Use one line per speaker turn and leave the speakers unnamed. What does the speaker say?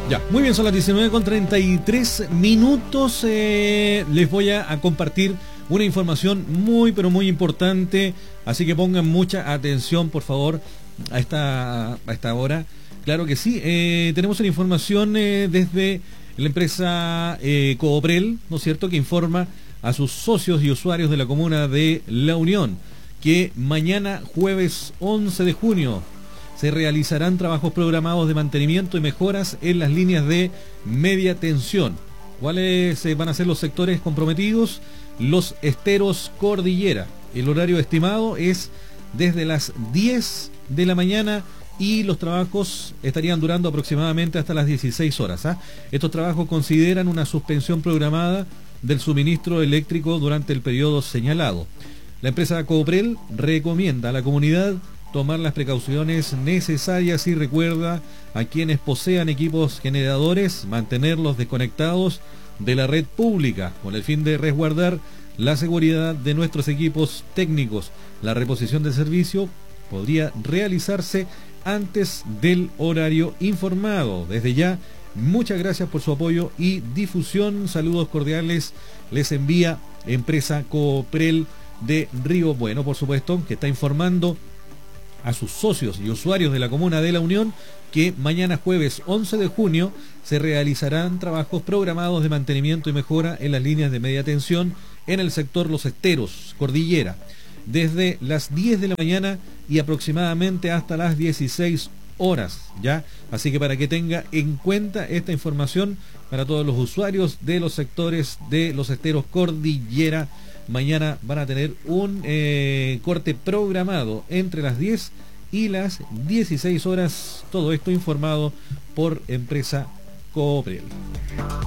Ya, muy bien, son las 19:33. Les voy a compartir una información muy, pero muy importante. Así que pongan mucha atención, por favor, a esta hora. Claro que sí, tenemos una información desde la empresa Cooprel, ¿no es cierto?, que informa a sus socios y usuarios de la comuna de La Unión que mañana, jueves 11 de junio, se realizarán trabajos programados de mantenimiento y mejoras en las líneas de media tensión. ¿Cuáles van a ser los sectores comprometidos? Los esteros Cordillera. El horario estimado es desde las 10 de la mañana y los trabajos estarían durando aproximadamente hasta las 16 horas. Estos trabajos consideran una suspensión programada del suministro eléctrico durante el periodo señalado. La empresa Cooprel recomienda a la comunidad tomar las precauciones necesarias y recuerda a quienes posean equipos generadores mantenerlos desconectados de la red pública con el fin de resguardar la seguridad de nuestros equipos técnicos. La reposición del servicio podría realizarse antes del horario informado. Desde ya, muchas gracias por su apoyo y difusión. Saludos cordiales les envía empresa Cooprel de Río Bueno, por supuesto, que está informando a sus socios y usuarios de la comuna de La Unión que mañana jueves 11 de junio se realizarán trabajos programados de mantenimiento y mejora en las líneas de media tensión en el sector Los Esteros, Cordillera, desde las 10 de la mañana y aproximadamente hasta las 16 horas, ¿ya? Así que para que tenga en cuenta esta información para todos los usuarios de los sectores de Los Esteros, Cordillera, mañana van a tener un corte programado entre las 10 y las 16 horas. Todo esto informado por empresa Cooprel.